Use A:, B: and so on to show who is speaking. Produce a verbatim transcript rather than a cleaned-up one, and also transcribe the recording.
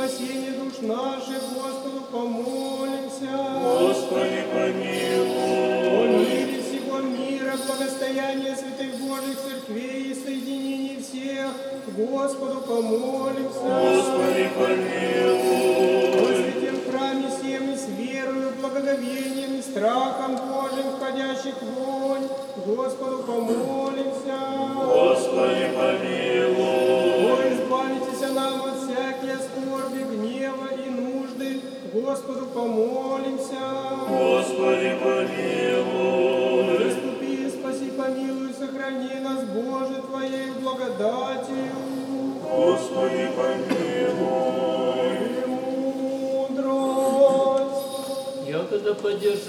A: спасение душ наших, Господу помолимся.
B: Господи, помилуй.
A: О мире всего мира, благостояние святых Божьих церквей и соединении всех, Господу помолимся.
B: Господи, помилуй.
A: О святем храме всем и с верою, благоговением и страхом Божьим, входящих вонь, Господу помолимся.
B: Господи, помилуй.
A: О, избавитесь нам от всякие скорби, гнева и нужды, Господу помолимся.
B: Господи, помилуй.
A: Заступи, спаси, помилуй, сохрани нас, Боже, Твоей благодатью.
B: Господи, помилуй.
A: Мудрость.
C: Я когда поддержу